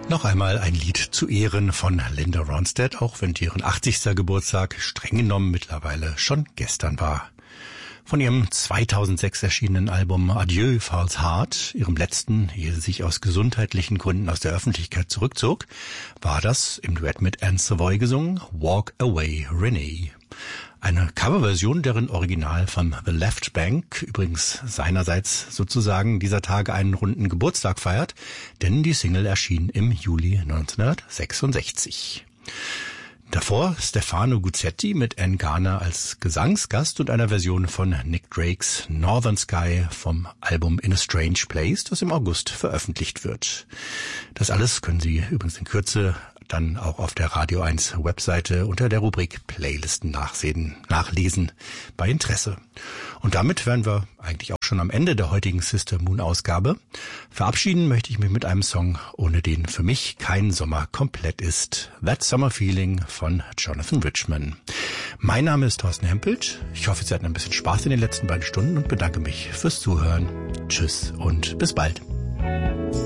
Noch einmal ein Lied zu Ehren von Linda Ronstadt, auch wenn ihren 80. Geburtstag streng genommen mittlerweile schon gestern war. Von ihrem 2006 erschienenen Album Adieu False Heart, ihrem letzten, ehe sie sich aus gesundheitlichen Gründen aus der Öffentlichkeit zurückzog, war das im Duett mit Anne Savoy gesungen Walk Away Renee. Eine Coverversion, deren Original von The Left Bank übrigens seinerseits sozusagen dieser Tage einen runden Geburtstag feiert, denn die Single erschien im Juli 1966. Davor Stefano Guzzetti mit Ann Garner als Gesangsgast und einer Version von Nick Drakes Northern Sky vom Album In a Strange Place, das im August veröffentlicht wird. Das alles können Sie übrigens in Kürze dann auch auf der Radio 1 Webseite unter der Rubrik Playlisten nachlesen bei Interesse. Und damit wären wir eigentlich auch schon am Ende der heutigen Sister Moon Ausgabe. Verabschieden möchte ich mich mit einem Song, ohne den für mich kein Sommer komplett ist. That Summer Feeling von Jonathan Richman. Mein Name ist Thorsten Hempelt. Ich hoffe, Sie hatten ein bisschen Spaß in den letzten beiden Stunden und bedanke mich fürs Zuhören. Tschüss und bis bald.